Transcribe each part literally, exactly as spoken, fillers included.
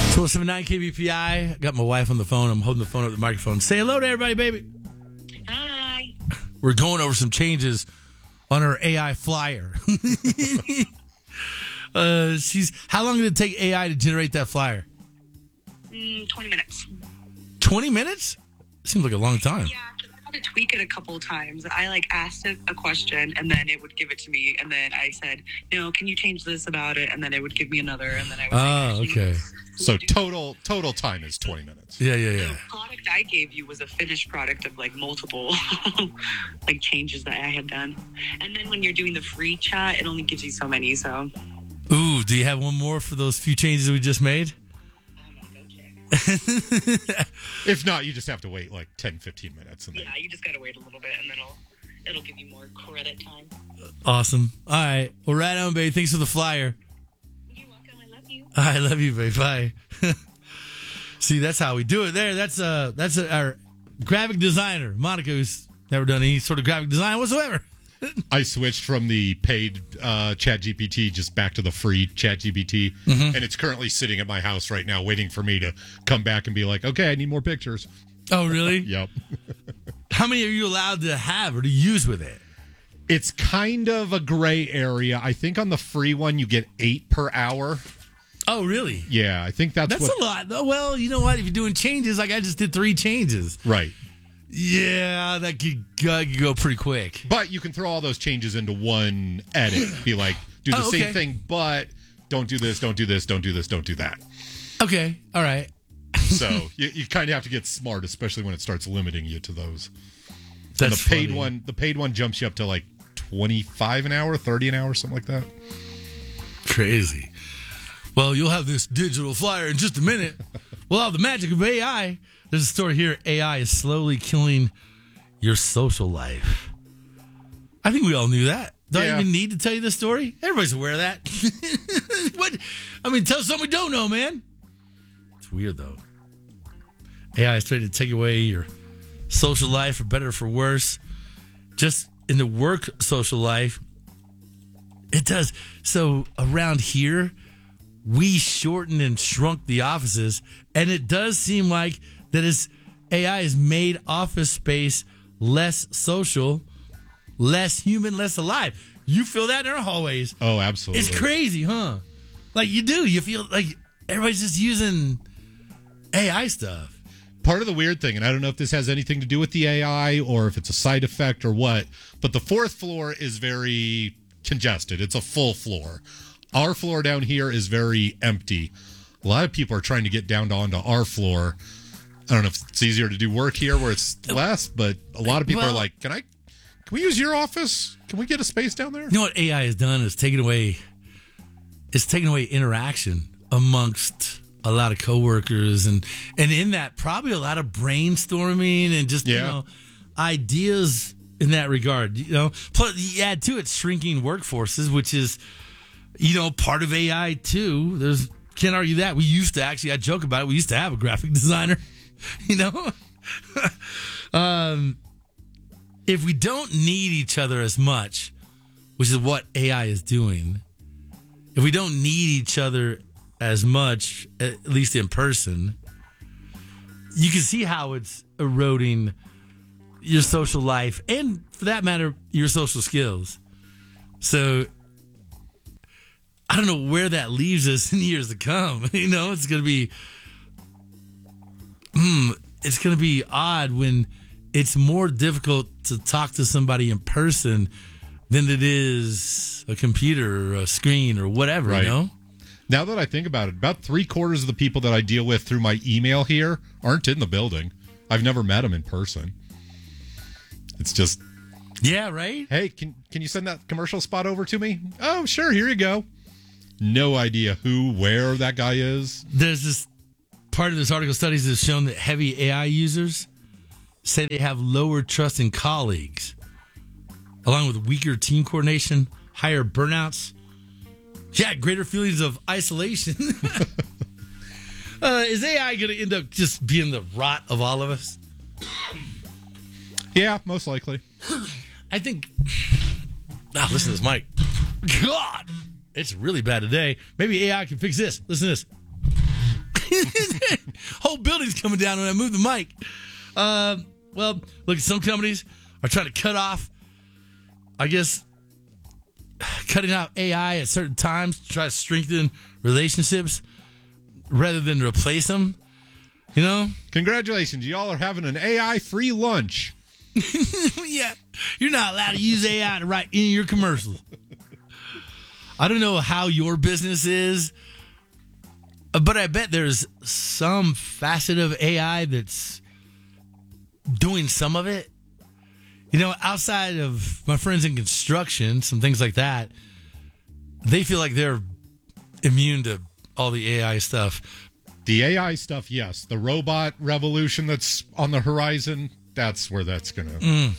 four seven nine K B P I. Got my wife on the phone. I'm holding the phone up to the microphone. Say hello to everybody, baby. Hi. We're going over some changes on our A I flyer. uh, she's. How long did it take A I to generate that flyer? Mm, twenty minutes. twenty minutes? Seems like a long time. Yeah, I had to tweak it a couple of times. I like asked it a question and then it would give it to me. And then I said, no, can you change this about it? And then it would give me another. And then I would Oh, say, okay. So total total time is twenty minutes. Yeah, yeah, The yeah. product I gave you was a finished product of like multiple like changes that I had done. And then when you're doing the free chat, it only gives you so many. So Ooh, do you have one more for those few changes we just made? I'm gonna go check. If not, you just have to wait like ten, fifteen minutes. And then... Yeah, you just gotta wait a little bit, and then it'll it'll give you more credit time. Awesome. All right. Well, right on, babe. Thanks for the flyer. You're welcome. I love you. I love you, babe. Bye. See, that's how we do it there. That's uh, that's our graphic designer, Monica, who's never done any sort of graphic design whatsoever. I switched from the paid uh, ChatGPT just back to the free ChatGPT, Mm-hmm. and it's currently sitting at my house right now, waiting for me to come back and be like, "Okay, I need more pictures." Oh, really? Yep. How many are you allowed to have or to use with it? It's kind of a gray area. I think on the free one you get eight per hour. Oh, really? Yeah, I think that's That's what. a lot, though. Well, you know what? If you're doing changes, like I just did three changes. Right. Yeah, that could go, could go pretty quick. But you can throw all those changes into one edit. Be like, do the Oh, okay. same thing, but don't do this, don't do this, don't do this, don't do that. Okay, all right. So you, you kind of have to get smart, especially when it starts limiting you to those. That's and the paid funny. one, the paid one jumps you up to like twenty-five an hour, thirty an hour, something like that. Crazy. Well, you'll have this digital flyer in just a minute. We'll have the magic of A I. There's a story here. A I is slowly killing your social life. I think we all knew that. Do Yeah. I even need to tell you this story? Everybody's aware of that. What? I mean, tell something we don't know, man. It's weird, though. A I is trying to take away your social life, for better or for worse. Just in the work social life, it does. So around here, we shortened and shrunk the offices, and it does seem like that is A I has made office space less social, less human, less alive. You feel that in our hallways. Oh, absolutely. It's crazy, huh? Like you do. You feel like everybody's just using A I stuff. Part of the weird thing, and I don't know if this has anything to do with the A I or if it's a side effect or what, but the fourth floor is very congested. It's a full floor. Our floor down here is very empty. A lot of people are trying to get down to onto our floor. I don't know if it's easier to do work here where it's less, but a lot of people Well- are like, "Can I? Can we use your office? Can we get a space down there?" You know what A I has done is taken away. It's taken away interaction amongst a lot of coworkers, and and in that probably a lot of brainstorming and just you Yeah. know ideas in that regard. You know, plus you add to it shrinking workforces, which is you know part of A I too. There's can't argue that. We used to actually, I joke about it. We used to have a graphic designer. You know, um, if we don't need each other as much, which is what A I is doing, if we don't need each other as much, at least in person, you can see how it's eroding your social life and, for that matter, your social skills. So I don't know where that leaves us in years to come. You know, it's going to be, hmm, it's going to be odd when it's more difficult to talk to somebody in person than it is a computer or a screen or whatever, Right. you know? Now that I think about it, about three quarters of the people that I deal with through my email here aren't in the building. I've never met them in person. It's just, Yeah, right? hey, can can you send that commercial spot over to me? Oh, sure, here you go. No idea who, where that guy is. There's this part of this article studies has shown that heavy A I users say they have lower trust in colleagues, along with weaker team coordination, higher burnouts, yeah, greater feelings of isolation. uh, is A I going to end up just being the rot of all of us? Yeah, most likely. I think. Ah, listen to this mic. God, it's really bad today. Maybe A I can fix this. Listen to this. Whole building's coming down when I move the mic. Uh, well, look, some companies are trying to cut off, I guess, cutting out A I at certain times to try to strengthen relationships rather than replace them. You know? Congratulations. Y'all are having an A I-free lunch. Yeah. You're not allowed to use A I to write in your commercials. I don't know how your business is, but I bet there's some facet of A I that's doing some of it. You know, outside of my friends in construction, some things like that, they feel like they're immune to all the A I stuff. The A I stuff, yes. The robot revolution that's on the horizon, that's where that's going to... Mm.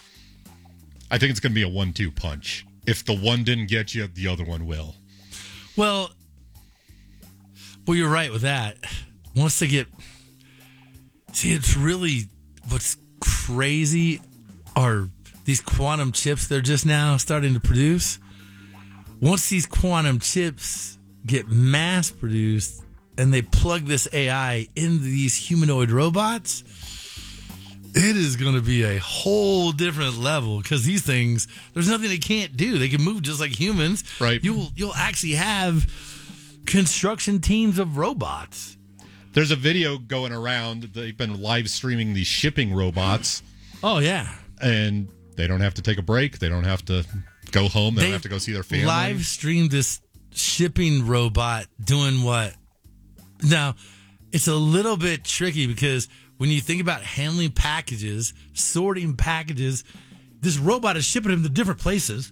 I think it's going to be a one two punch. If the one didn't get you, the other one will. Well, well, you're right with that. Once they get... See, it's really... What's crazy are these quantum chips they're just now starting to produce. Once these quantum chips get mass produced and they plug this A I into these humanoid robots, it is going to be a whole different level because these things, there's nothing they can't do. They can move just like humans. Right. You'll you'll actually have construction teams of robots. There's a video going around. They've been live streaming these shipping robots. Oh, yeah. And they don't have to take a break. They don't have to go home. They don't have to go see their family. Live streamed this shipping robot doing what? Now, it's a little bit tricky because when you think about handling packages, sorting packages, this robot is shipping them to different places.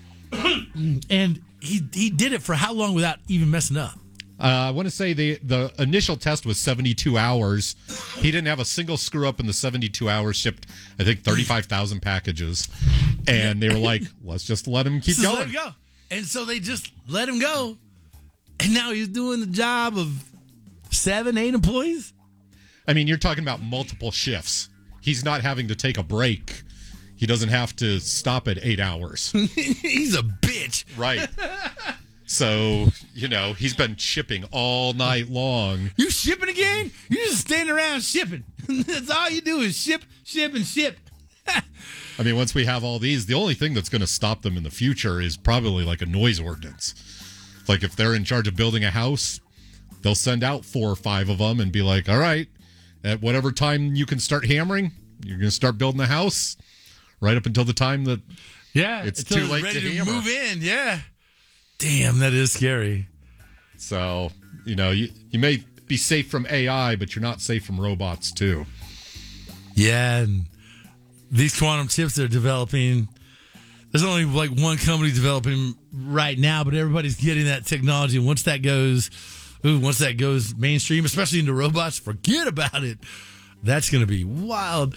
And he he did it for how long without even messing up? Uh, I want to say the, the initial test was seventy-two hours. He didn't have a single screw up in the seventy-two hours, shipped, I think, thirty-five thousand packages. And they were like, let's just let him keep just going. Let him go. And so they just let him go. And now he's doing the job of seven, eight employees. I mean, you're talking about multiple shifts. He's not having to take a break. He doesn't have to stop at eight hours. He's a bitch. Right. So, you know, he's been shipping all night long. You shipping again? You just standing around shipping. That's all you do is ship, ship, and ship. I mean, once we have all these, the only thing that's going to stop them in the future is probably like a noise ordinance. Like if they're in charge of building a house, they'll send out four or five of them and be like, all right, at whatever time you can start hammering, you're going to start building the house right up until the time that yeah, it's too late ready to, to hammer. move in. Yeah. Damn, that is scary. So, you know, you, you may be safe from A I, but you're not safe from robots, too. Yeah, and these quantum chips they're developing, there's only like one company developing right now, but everybody's getting that technology. And once that goes, ooh, once that goes mainstream, especially into robots, forget about it. That's going to be wild.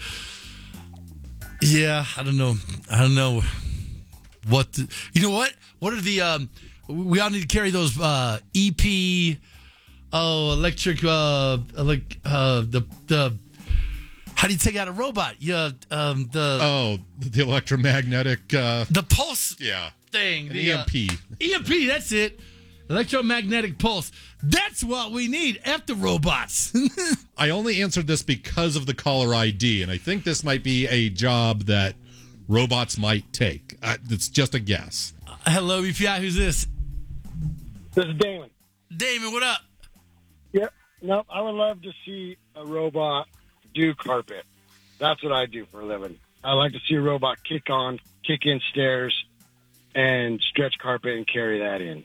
Yeah, I don't know. I don't know what, the, you know what? What are the, um, we all need to carry those uh, E P, oh, electric, uh, like uh, the the. How do you take out a robot? Yeah, um, the oh, the electromagnetic, uh, the pulse, yeah, thing, An the E M P, uh, E M P. That's it, electromagnetic pulse. That's what we need. F the robots. I only answered this because of the caller I D, and I think this might be a job that robots might take. Uh, it's just a guess. Uh, hello, B P I. Who's this? This is Damon. Damon, what up? Yep. Nope. I would love to see a robot do carpet. That's what I do for a living. I like to see a robot kick on, kick in stairs, and stretch carpet and carry that in.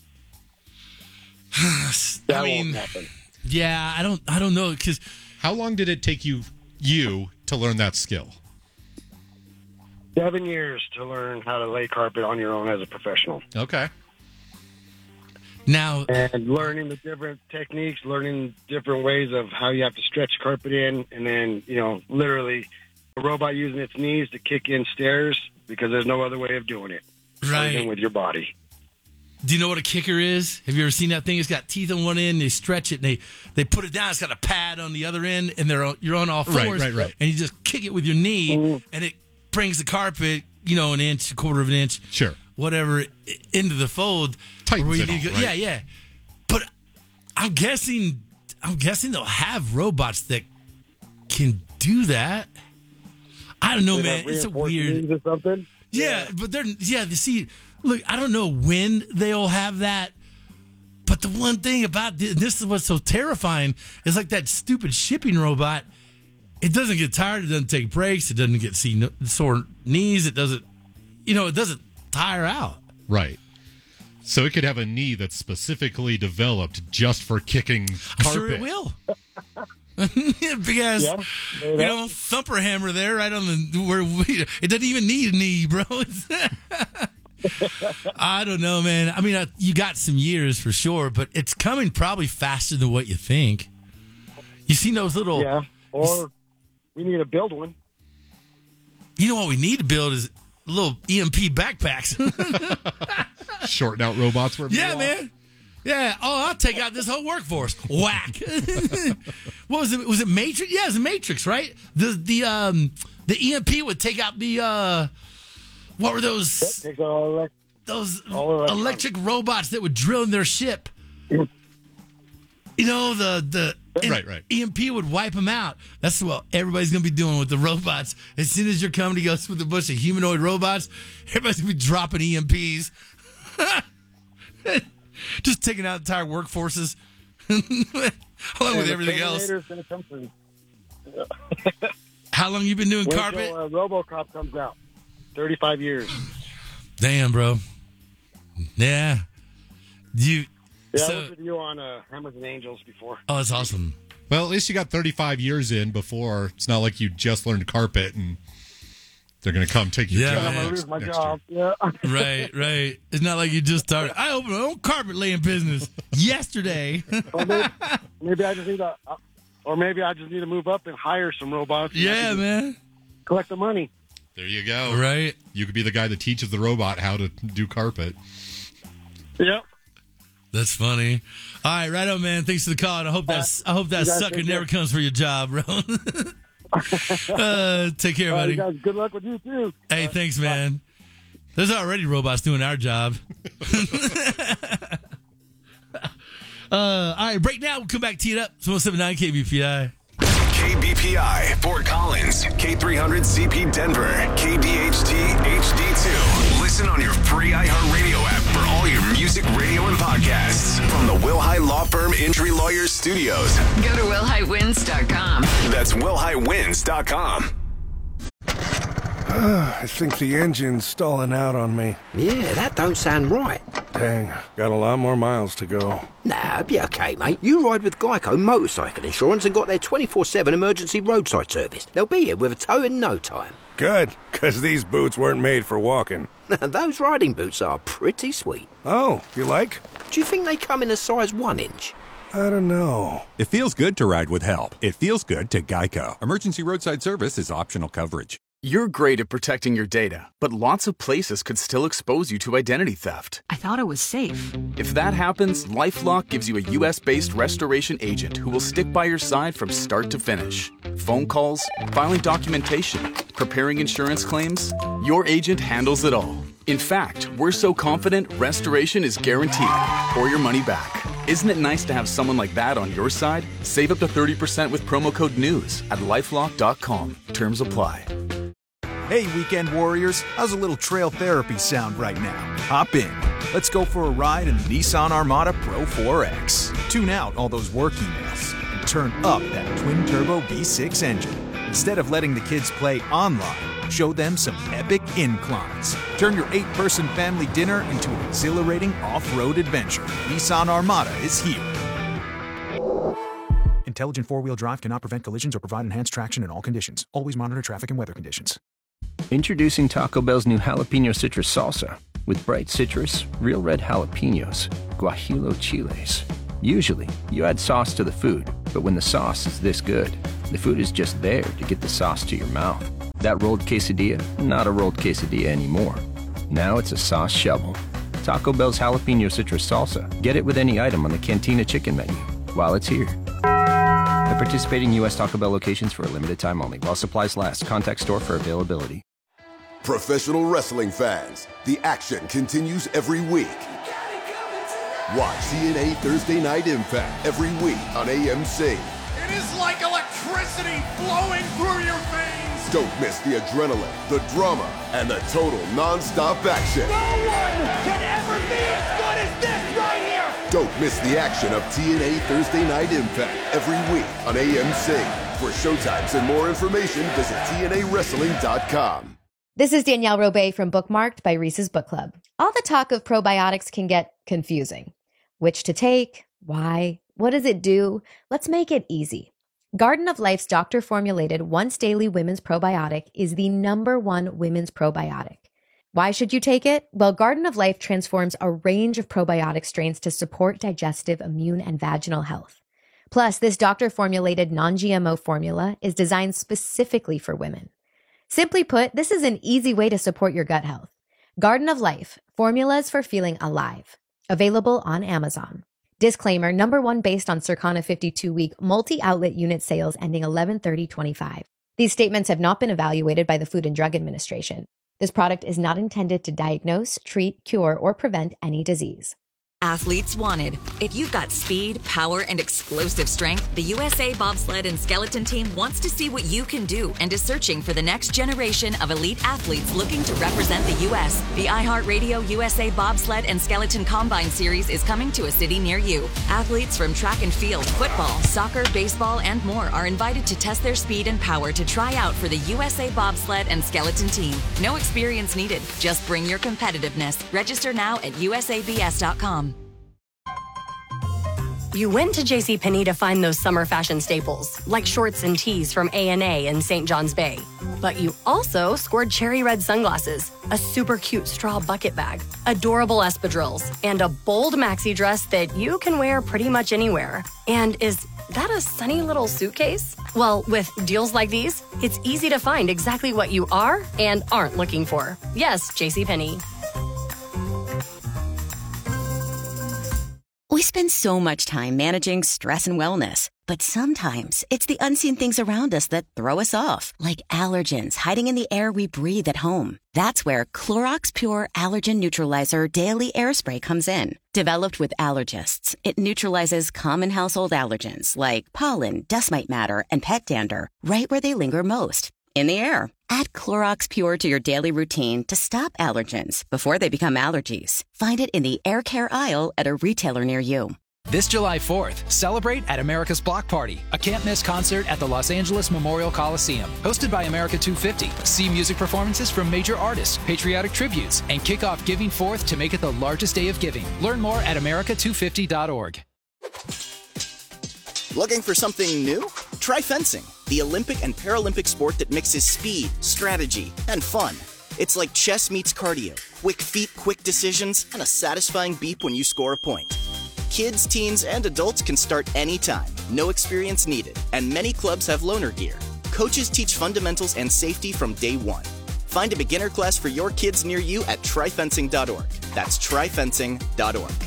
That I mean, won't happen. Yeah, I don't. I don't know because how long did it take you you to learn that skill? Seven years to learn how to lay carpet on your own as a professional. Okay. Now, and learning the different techniques, learning different ways of how you have to stretch carpet in, and then, you know, literally a robot using its knees to kick in stairs because there's no other way of doing it. Right. Other than with your body. Do you know what a kicker is? Have you ever seen that thing? It's got teeth on one end, they stretch it, and they, they put it down. It's got a pad on the other end, and they're on, you're on all fours. Right, right, right. And you just kick it with your knee, Mm-hmm. and it brings the carpet, you know, an inch, a quarter of an inch, Sure. whatever, i- into the fold. Tightens where you it need to all, go. right? Yeah, yeah. But I'm guessing, I'm guessing they'll have robots that can do that. I don't know, They man. have It's a reinforced weird. knees or something. Yeah, but they're yeah. You see, look, I don't know when they'll have that. But the one thing about this, this is what's so terrifying is like that stupid shipping robot. It doesn't get tired. It doesn't take breaks. It doesn't get see no, sore knees. It doesn't, you know, it doesn't tire out. Right. So it could have a knee that's specifically developed just for kicking carpet. I'm sure it will. Big ass, Yeah, you know, thumper hammer there, right on the where we, it doesn't even need a knee, bro. I don't know, man. I mean, uh, you got some years for sure, but it's coming probably faster than what you think. You see those little, Yeah. Or we need to build one. you know what we need to build is little E M P backpacks. Shorting out robots. Where Yeah, man. Yeah. Oh, I'll take out this whole workforce. Whack. What was it? Was it Matrix? Yeah, it was Matrix, right? The the um the E M P would take out the uh what were those Takes all elect- those all electronic. electric robots that would drill in their ship? You know, the the and Right, right. E M P would wipe them out. That's what everybody's gonna be doing with the robots. As soon as your company goes with a bunch of humanoid robots, everybody's gonna be dropping E M Ps. Just taking out entire workforces, along and with the everything else. Terminator's gonna come through. How long you been doing Wait carpet? till, uh, RoboCop comes out. Thirty-five years. Damn, bro. Yeah. You. Yeah, I so, was with you on uh, Hammers and Angels before. oh, that's awesome. Well, at least you got thirty-five years in before. It's not like you just learned carpet and they're going to come take your Yeah, job. I'm gonna next- lose my next job. Yeah. Right, right. It's not like you just started. I opened my own carpet laying business yesterday. Or maybe, maybe I just need to, uh, or maybe I just need to move up and hire some robots. and I Yeah, can man. Collect the money. There you go. Right. You could be the guy that teaches the robot how to do carpet. Yep. That's funny. All right, right on, man. Thanks for the call. And I hope that's. I hope that You guys sucker take never care. comes for your job, bro. uh, take care, Uh, buddy. you guys, good luck with you too. Hey, thanks, man. There's already robots doing our job. uh, all right, break now. We'll come back, tee it up. It's one seven nine K B P I. K B P I, Fort Collins, K three hundred C P Denver, K D H T H D two. Listen on your free iHeartRadio app for all your music, radio, and podcasts from the Wilhite Law Firm Injury Lawyers Studios. Go to will high winds dot com. That's will high winds dot com. I think the engine's stalling out on me. Yeah, that don't sound right. Dang, got a lot more miles to go. Nah, be okay, mate. You ride with Geico Motorcycle Insurance and got their twenty-four seven emergency roadside service. They'll be here with a tow in no time. Good, because these boots weren't made for walking. Those riding boots are pretty sweet. Oh, you like? Do you think they come in a size one inch? I don't know. It feels good to ride with help. It feels good to Geico. Emergency roadside service is optional coverage. You're great at protecting your data, but lots of places could still expose you to identity theft. I thought it was safe. If that happens, LifeLock gives you a U S-based restoration agent who will stick by your side from start to finish. Phone calls, filing documentation, preparing insurance claims, your agent handles it all. In fact, we're so confident restoration is guaranteed or your money back. Isn't it nice to have someone like that on your side? Save up to thirty percent with promo code NEWS at lifelock dot com. Terms apply. Hey, weekend warriors, how's a little trail therapy sound right now? Hop in. Let's go for a ride in the Nissan Armada Pro four X. Tune out all those work emails and turn up that twin-turbo V six engine. Instead of letting the kids play online, show them some epic inclines. Turn your eight-person family dinner into an exhilarating off-road adventure. Nissan Armada is here. Intelligent four-wheel drive cannot prevent collisions or provide enhanced traction in all conditions. Always monitor traffic and weather conditions. Introducing Taco Bell's new Jalapeno Citrus Salsa. With bright citrus, real red jalapenos, guajillo chiles. Usually, you add sauce to the food, but when the sauce is this good, the food is just there to get the sauce to your mouth. That rolled quesadilla, not a rolled quesadilla anymore. Now it's a sauce shovel. Taco Bell's Jalapeno Citrus Salsa. Get it with any item on the Cantina Chicken menu while it's here. At participating U S Taco Bell locations for a limited time only. While supplies last. Contact store for availability. Professional wrestling fans, the action continues every week. Watch T N A Thursday Night Impact every week on A M C. It is like electricity flowing through your veins. Don't miss the adrenaline, the drama, and the total non-stop action. No one can ever be as good as this right here. Don't miss the action of T N A Thursday Night Impact every week on A M C. For showtimes and more information, visit T N A wrestling dot com. This is Danielle Robay from Bookmarked by Reese's Book Club. All the talk of probiotics can get confusing. Which to take? Why? What does it do? Let's make it easy. Garden of Life's doctor-formulated once-daily women's probiotic is the number one women's probiotic. Why should you take it? Well, Garden of Life transforms a range of probiotic strains to support digestive, immune, and vaginal health. Plus, this doctor-formulated non-G M O formula is designed specifically for women. Simply put, this is an easy way to support your gut health. Garden of Life, formulas for feeling alive. Available on Amazon. Disclaimer, number one based on Circana fifty-two week multi-outlet unit sales ending eleven thirty twenty-five. These statements have not been evaluated by the Food and Drug Administration. This product is not intended to diagnose, treat, cure, or prevent any disease. Athletes wanted. If you've got speed, power, and explosive strength, the U S A Bobsled and Skeleton Team wants to see what you can do and is searching for the next generation of elite athletes looking to represent the U S The iHeartRadio U S A Bobsled and Skeleton Combine Series is coming to a city near you. Athletes from track and field, football, soccer, baseball, and more are invited to test their speed and power to try out for the U S A Bobsled and Skeleton Team. No experience needed. Just bring your competitiveness. Register now at U S A B S dot com. You went to JCPenney to find those summer fashion staples, like shorts and tees from A and A in Saint John's Bay. But you also scored cherry red sunglasses, a super cute straw bucket bag, adorable espadrilles, and a bold maxi dress that you can wear pretty much anywhere. And is that a sunny little suitcase? Well, with deals like these, it's easy to find exactly what you are and aren't looking for. Yes, JCPenney. We spend so much time managing stress and wellness, but sometimes it's the unseen things around us that throw us off, like allergens hiding in the air we breathe at home. That's where Clorox Pure Allergen Neutralizer Daily Air Spray comes in. Developed with allergists, it neutralizes common household allergens like pollen, dust mite matter, and pet dander right where they linger most, in the air. Add Clorox Pure to your daily routine to stop allergens before they become allergies. Find it in the air care aisle at a retailer near you. This July fourth, celebrate at America's Block Party, a can't-miss concert at the Los Angeles Memorial Coliseum. Hosted by America two fifty, see music performances from major artists, patriotic tributes, and kick off Giving Fourth to make it the largest day of giving. Learn more at America two fifty dot org. Looking for something new? Try fencing, the Olympic and Paralympic sport that mixes speed, strategy, and fun. It's like chess meets cardio, quick feet, quick decisions, and a satisfying beep when you score a point. Kids, teens, and adults can start anytime, no experience needed, and many clubs have loaner gear. Coaches teach fundamentals and safety from day one. Find a beginner class for your kids near you at try fencing dot org. That's try fencing dot org.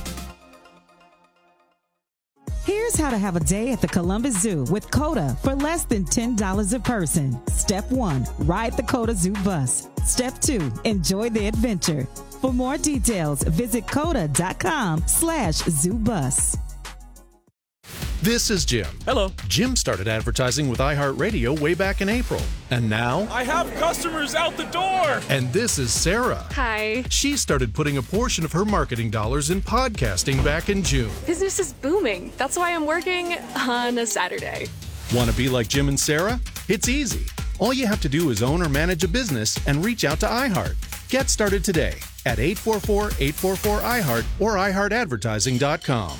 Here's how to have a day at the Columbus Zoo with COTA for less than ten dollars a person. Step one, ride the COTA Zoo bus. Step two, enjoy the adventure. For more details, visit coda.com slash zoo bus. This is Jim. Hello. Jim started advertising with iHeartRadio way back in April. And now... I have customers out the door! And this is Sarah. Hi. She started putting a portion of her marketing dollars in podcasting back in June. Business is booming. That's why I'm working on a Saturday. Want to be like Jim and Sarah? It's easy. All you have to do is own or manage a business and reach out to iHeart. Get started today at eight four four, eight four four, I heart or i heart advertising dot com.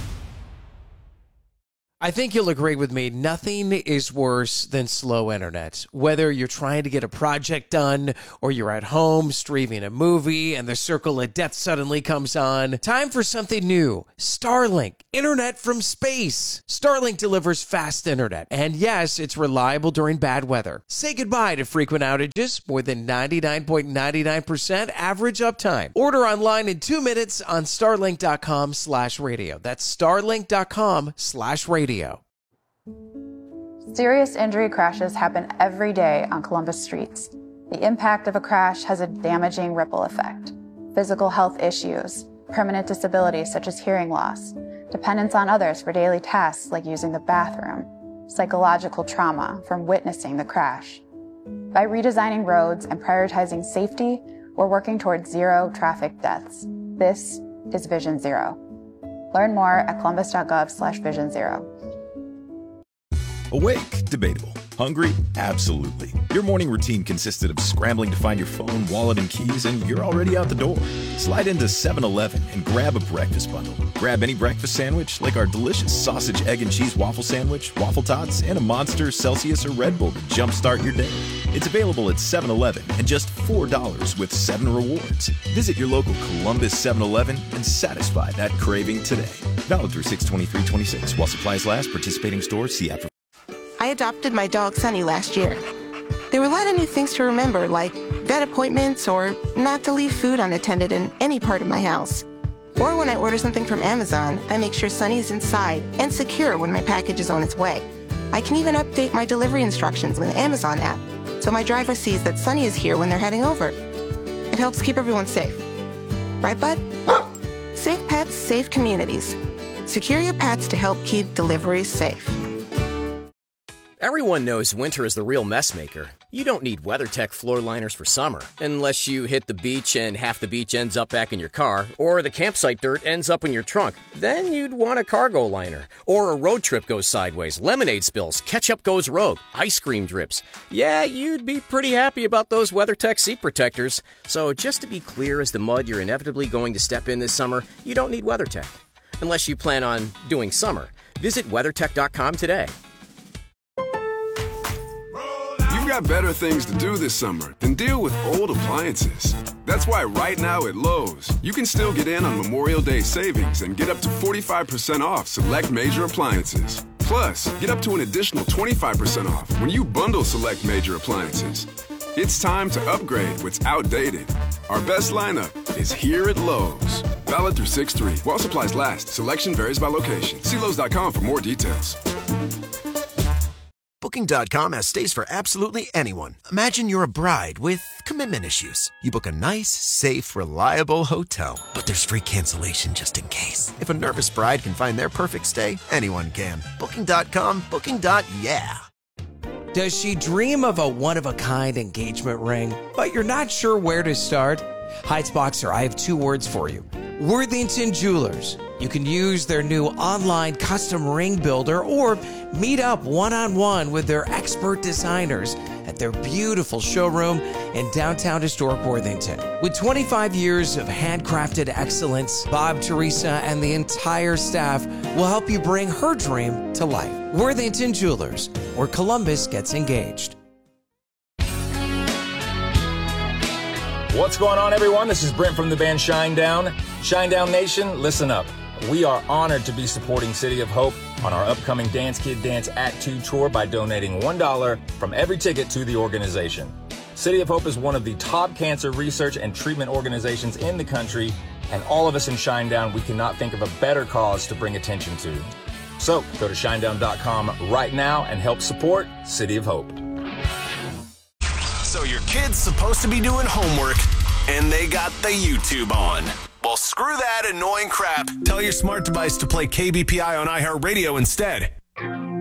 I think you'll agree with me, nothing is worse than slow internet. Whether you're trying to get a project done or you're at home streaming a movie and the circle of death suddenly comes on, time for something new. Starlink, internet from space. Starlink delivers fast internet, and yes, it's reliable during bad weather. Say goodbye to frequent outages, more than ninety-nine point nine nine percent average uptime. Order online in two minutes on starlink.com slash radio. That's starlink.com slash radio. Serious injury crashes happen every day on Columbus streets. The impact of a crash has a damaging ripple effect. Physical health issues, permanent disabilities such as hearing loss, dependence on others for daily tasks like using the bathroom, psychological trauma from witnessing the crash. By redesigning roads and prioritizing safety, we're working towards zero traffic deaths. This is Vision Zero. Learn more at columbus.gov slash vision zero. Awake? Debatable. Hungry? Absolutely. Your morning routine consisted of scrambling to find your phone, wallet, and keys, and you're already out the door. Slide into seven eleven and grab a breakfast bundle. Grab any breakfast sandwich, like our delicious sausage, egg, and cheese waffle sandwich, waffle tots, and a Monster, Celsius, or Red Bull to jumpstart your day. It's available at seven eleven and just four dollars with seven rewards. Visit your local Columbus seven eleven and satisfy that craving today. Valid through six twenty-three twenty-six. While supplies last, participating stores, see app for... I adopted my dog Sunny last year. There were a lot of new things to remember, like vet appointments or not to leave food unattended in any part of my house. Or when I order something from Amazon, I make sure Sunny is inside and secure when my package is on its way. I can even update my delivery instructions with the Amazon app, so my driver sees that Sunny is here when they're heading over. It helps keep everyone safe. Right, bud? Safe pets, safe communities. Secure your pets to help keep deliveries safe. Everyone knows winter is the real mess maker. You don't need WeatherTech floor liners for summer, unless you hit the beach and half the beach ends up back in your car, or the campsite dirt ends up in your trunk. Then you'd want a cargo liner. Or a road trip goes sideways, lemonade spills, ketchup goes rogue, ice cream drips. Yeah, you'd be pretty happy about those WeatherTech seat protectors. So just to be clear as the mud you're inevitably going to step in this summer, you don't need WeatherTech. Unless you plan on doing summer. Visit weathertech dot com today. You've got better things to do this summer than deal with old appliances. That's why right now at Lowe's, you can still get in on Memorial Day savings and get up to forty-five percent off select major appliances. Plus, get up to an additional twenty-five percent off when you bundle select major appliances. It's time to upgrade what's outdated. Our best lineup is here at Lowe's. Valid through six three. While supplies last, selection varies by location. See Lowe's dot com for more details. Booking dot com has stays for absolutely anyone. Imagine you're a bride with commitment issues. You book a nice, safe, reliable hotel, but there's free cancellation just in case. If a nervous bride can find their perfect stay, anyone can. Booking dot com, booking. Yeah. Does she dream of a one-of-a-kind engagement ring, but you're not sure where to start? Heights Boxer, I have two words for you. Worthington Jewelers. You can use their new online custom ring builder or meet up one-on-one with their expert designers at their beautiful showroom in downtown historic Worthington. With twenty-five years of handcrafted excellence, Bob, Teresa, and the entire staff will help you bring her dream to life. Worthington Jewelers, where Columbus gets engaged. What's going on, everyone? This is Brent from the band Shinedown. Shinedown Nation, listen up. We are honored to be supporting City of Hope on our upcoming Dance Kid Dance Act two tour by donating one dollar from every ticket to the organization. City of Hope is one of the top cancer research and treatment organizations in the country, and all of us in Shinedown, we cannot think of a better cause to bring attention to. So go to shinedown dot com right now and help support City of Hope. So your kid's supposed to be doing homework, and they got the YouTube on. Well, screw that annoying crap. Tell your smart device to play K B P I on iHeartRadio instead.